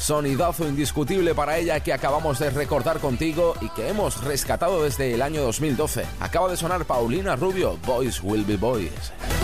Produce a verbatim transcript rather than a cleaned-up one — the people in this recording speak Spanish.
Sonidazo indiscutible para ella que acabamos de recordar contigo y que hemos rescatado desde el año dos mil doce. Acaba de sonar Paulina Rubio, Boys Will Be Boys.